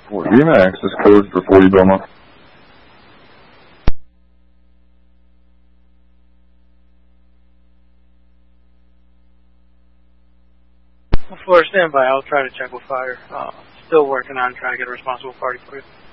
Give me access code for 40 Belmont. 4, stand by. I'll try to check with fire. Still working on trying to get a responsible party for you.